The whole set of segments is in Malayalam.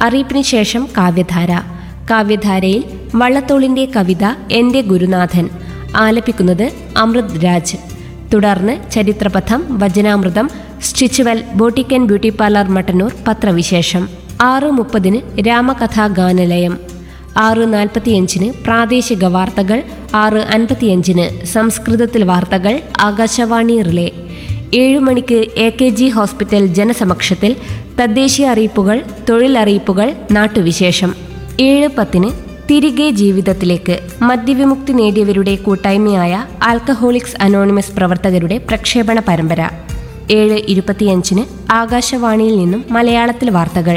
അറിയിപ്പിന് ശേഷം കാവ്യധാര. കാവ്യധാരയിൽ വള്ളത്തോളിന്റെ കവിത എന്റെ ഗുരുനാഥൻ ആലപിക്കുന്നത് അമൃത് രാജ്. തുടർന്ന് ചരിത്രപഥം, വചനാമൃതം, Stitchwell boutique and beauty parlour Mattannur പത്രവിശേഷം. 6:30 രാമകഥാഗാനലയം. 6:45 പ്രാദേശിക വാർത്തകൾ. 6:55 സംസ്കൃതത്തിൽ വാർത്തകൾ ആകാശവാണി റിലേ. 7 മണിക്ക് AKG ഹോസ്പിറ്റൽ ജനസമക്ഷത്തിൽ തദ്ദേശീയ അറിയിപ്പുകൾ, തൊഴിലറിയിപ്പുകൾ, നാട്ടുവിശേഷം. 7:10 തിരികെ ജീവിതത്തിലേക്ക് മദ്യവിമുക്തി നേടിയവരുടെ കൂട്ടായ്മയായ ആൽക്കഹോളിക്സ് അനോണിമസ് പ്രവർത്തകരുടെ പ്രക്ഷേപണ പരമ്പര. 7:25 ആകാശവാണിയിൽ നിന്നും മലയാളത്തിൽ വാർത്തകൾ.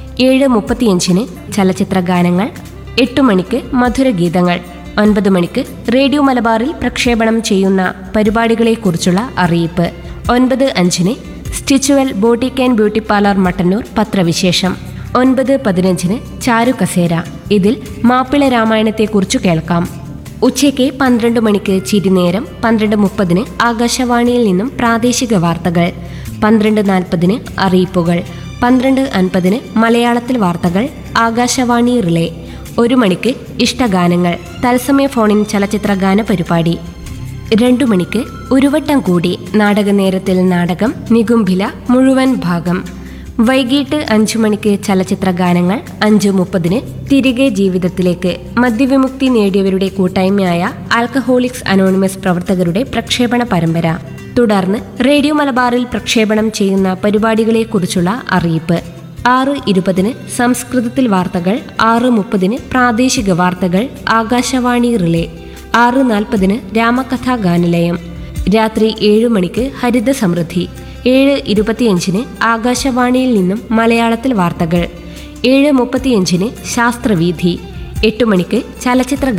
7:35 ചലച്ചിത്ര ഗാനങ്ങൾ. 8 മണിക്ക് മധുരഗീതങ്ങൾ. 9 മണിക്ക് റേഡിയോ മലബാറിൽ പ്രക്ഷേപണം ചെയ്യുന്ന പരിപാടികളെക്കുറിച്ചുള്ള അറിയിപ്പ്. 9:05 Stitchwell boutique and beauty parlour Mattannur പത്രവിശേഷം. 9:15 ചാരുകസേര. ഇതിൽ മാപ്പിള രാമായണത്തെക്കുറിച്ചു കേൾക്കാം. ഉച്ചയ്ക്ക് 12 മണിക്ക് ചിരിനേരം. 12:30 ആകാശവാണിയിൽ നിന്നും പ്രാദേശിക വാർത്തകൾ. 12:40 അറിയിപ്പുകൾ. 12:50 മലയാളത്തിൽ വാർത്തകൾ ആകാശവാണി റിലേ. 1 മണിക്ക് ഇഷ്ടഗാനങ്ങൾ, തത്സമയ ഫോണിൻ ചലച്ചിത്ര ഗാന പരിപാടി. 2 മണിക്ക് ഒരുവട്ടം കൂടി നാടകനേരത്തിൽ നാടകം നികുംഭില മുഴുവൻ ഭാഗം. വൈകിട്ട് 5 മണിക്ക് ചലച്ചിത്ര ഗാനങ്ങൾ. 5:30 തിരികെ ജീവിതത്തിലേക്ക് മദ്യവിമുക്തി നേടിയവരുടെ കൂട്ടായ്മയായ ആൽക്കഹോളിക്സ് അനോണിമസ് പ്രവർത്തകരുടെ പ്രക്ഷേപണ പരമ്പര. തുടർന്ന് റേഡിയോ മലബാറിൽ പ്രക്ഷേപണം ചെയ്യുന്ന പരിപാടികളെക്കുറിച്ചുള്ള അറിയിപ്പ്. 6:20 സംസ്കൃതത്തിൽ വാർത്തകൾ. 6:30 പ്രാദേശിക വാർത്തകൾ ആകാശവാണി റിലേ. 6:40 രാമകഥാഗാനലയം. രാത്രി 7 മണിക്ക് ഹരിത സമൃദ്ധി. 7:25 ആകാശവാണിയിൽ നിന്നും മലയാളത്തിൽ വാർത്തകൾ. 7:35 ശാസ്ത്രവീഥി. 8 മണിക്ക് ചലച്ചിത്ര